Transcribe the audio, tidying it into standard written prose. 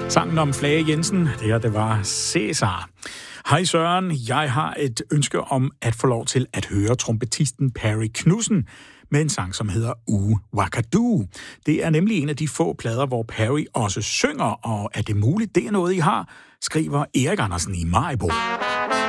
Sangen om Flage Jensen, det var Cæsar. Hej Søren, jeg har et ønske om at få lov til at høre trompetisten Perry Knudsen med en sang, som hedder Wakadoo. Det er nemlig en af de få plader, hvor Perry også synger, og er det muligt, det er noget, I har, skriver Erik Andersen i Maribo.